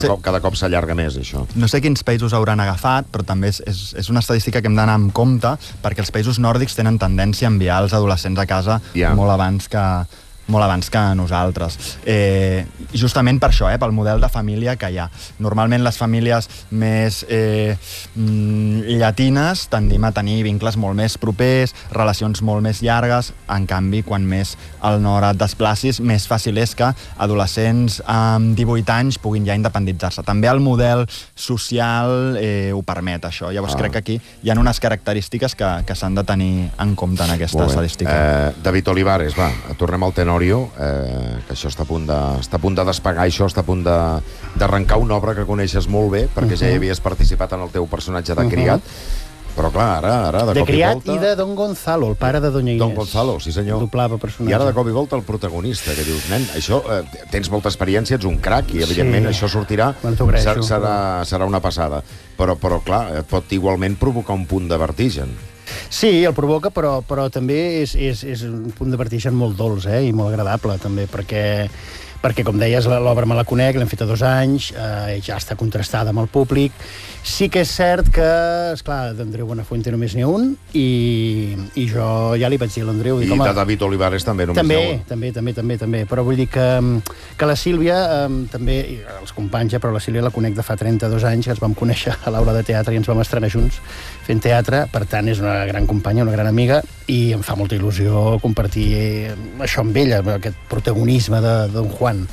cada cop s'allarga més, això. No sé quins països hauran agafat, però també és una estadística que hem d'anar amb compte, perquè els països nòrdics tenen tendència a enviar els adolescents a casa molt abans que nosaltres. Justament per això, pel model de família que hi ha. Normalment les famílies més llatines tendim a tenir vincles molt més propers, relacions molt més llargues. En canvi, quan més al nord et desplacis, més fàcil és que adolescents amb 18 anys puguin ja independitzar-se. També el model social ho permet, això. Llavors crec que aquí hi ha unes característiques que s'han de tenir en compte en aquesta estadística. David Olivares, va, tornem al Tenorio, que això està a punt de despegar, això està a punt d'arrencar una obra que coneixes molt bé, perquè ja hi havies participat en el teu personatge de criat, però clar, ara de cop i volta... De criat i de Don Gonzalo, el pare de Doña Inés. Don Gonzalo, sí senyor. Doblava personatge. I ara de cop i volta el protagonista, que dius, nen, això, tens molta experiència, ets un crac, i evidentment això sortirà, serà una passada. Però clar, et pot igualment provocar un punt de vertigen. Sí, el provoca, però també és un punt de vertigen molt dolç, i molt agradable, també, perquè com deies, l'obra me la conec, l'hem fet a 2 anys, ja està contrastada amb el públic. Sí que és cert que, esclar, d'Andreu Buenafuente només n'hi ha un, i jo ja li vaig dir a l'Andreu... I de David Olivares també només n'hi ha un. També, però vull dir que la Sílvia també, els companys, però la Sílvia la conec de fa 32 anys, que ens vam conèixer a l'aula de teatre i ens vam estrenar junts fent teatre, per tant és una gran companya, una gran amiga, i em fa molta il·lusió compartir això amb ella, aquest protagonisme de Don Juan.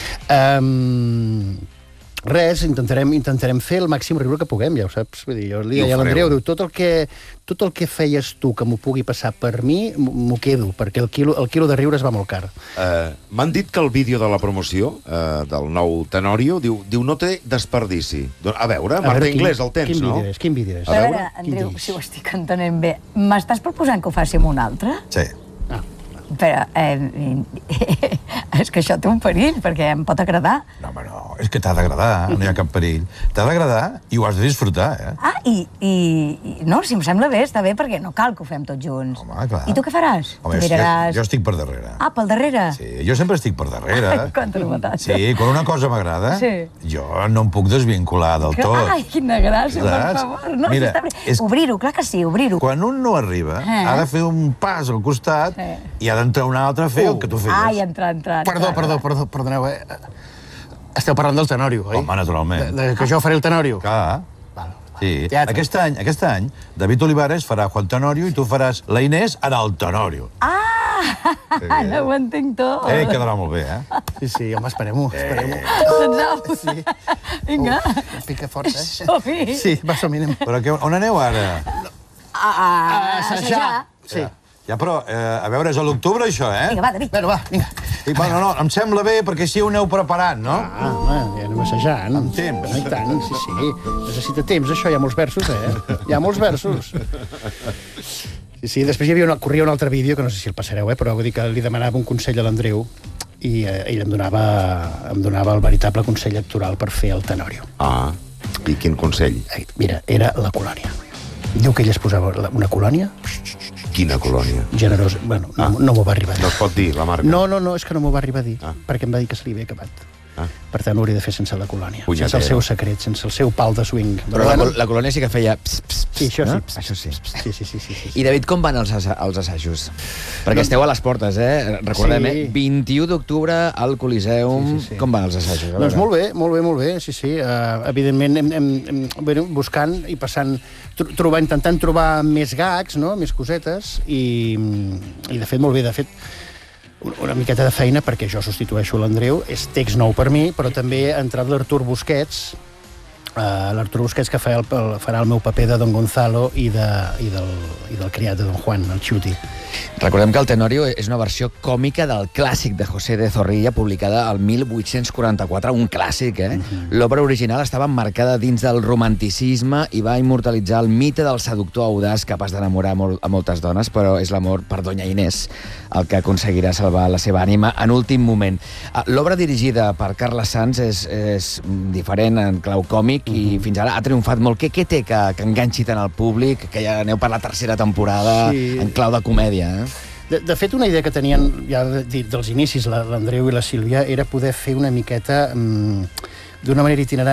Res, intentarem fer el màxim riure que puguem, ja ho saps. Vull dir, jo li deia a l'Andreu, tot el que feies tu que m'ho pugui passar per mi, m'ho quedo, perquè el quilo de riure es va molt car. M'han dit que el vídeo de la promoció del nou Tenorio diu no té desperdici. A veure, Marta Inglés, el tens, no? Quin vídeo és? A veure, Andreu, si ho estic entenent bé, m'estàs proposant que ho faci amb un altre? Sí. Però és que això té un perill, perquè em pot agradar. No, home, no, és que t'ha d'agradar, no hi ha cap perill. T'ha d'agradar i ho has de disfrutar, No, si em sembla bé, està bé, perquè no cal que ho fem tots junts. Home, clar. I tu què faràs? Home, jo estic per darrere. Ah, pel darrere? Sí, jo sempre estic per darrere. Ai, quanta novetat. Sí, quan una cosa m'agrada, jo no em puc desvincular del tot. Ai, quina gràcia, per favor. No, mira, obrir-ho, clar que sí, obrir-ho. Quan un no arriba, ha de fer un pas al costat i ha d'entrar un altre a fer el que tu feies. Ai, entrar. Perdoneu, esteu parlant del Tenorio, oi? Home, naturalment. Que jo faré el Tenorio? Clar. Sí. Aquest any, David Olivares farà Juan Tenorio i tu faràs la Inés en el Tenorio. Ara ho entenc tot. Quedarà molt bé, Sí, home, esperem-ho. Sí. Vinga. Pica fort, Som-hi. Sí, va, som-hi, anem. Però on aneu ara? A assajar. Sí. Ja, però, a veure, és a l'octubre, això, Vinga, va, David. Bueno, va, vinga. Bueno, no, em sembla bé, perquè així ho aneu preparant, no? Home, ja anem assajant. Amb temps. I tant, sí. Necessita temps, això. Hi ha molts versos, Hi ha molts versos. Sí, després corria un altre vídeo, que no sé si el passareu, però vull dir que li demanava un consell a l'Andreu i ell em donava el veritable consell actoral per fer el Tenorio. I quin consell? Mira, era la colònia. Diu que ell es posava una colònia... Quina colònia? Generosa. Bueno, no m'ho va arribar a dir. No es pot dir, la marca? No, és que no m'ho va arribar a dir, perquè em va dir que se li havia acabat. Per tant, ho hauria de fer sense la colònia. Sense el seu secret, sense el seu pal de swing. Però la colònia sí que feia... Sí, això sí. Això sí. Sí. I, David, com van els assajos? Perquè esteu a les portes, Recordem, 21 d'octubre al Coliseum. Com van els assajos? Doncs molt bé, sí. Evidentment, hem buscant i passant, intentant trobar més gags, més cosetes, i de fet, molt bé, una miqueta de feina, perquè jo substitueixo l'Andreu, és text nou per mi, però també ha entrat l'Artur Busquets, que farà el meu paper de Don Gonzalo i del criat de Don Juan, el Xuti. Recordem que el Tenorio és una versió còmica del clàssic de José de Zorrilla, publicada el 1844, un clàssic, L'obra original estava emmarcada dins del romanticisme i va immortalitzar el mite del seductor audaç capaç d'enamorar a moltes dones, però és l'amor per Doña Inés el que aconseguirà salvar la seva ànima en últim moment. L'obra dirigida per Carles Sans és diferent en clau còmic i fins ara ha triomfat molt. Què té que enganxi tant al públic, que ja aneu per la tercera temporada en clau de comèdia? De fet, una idea que tenien ja dels inicis l'Andreu i la Sílvia era poder fer una miqueta d'una manera itinerant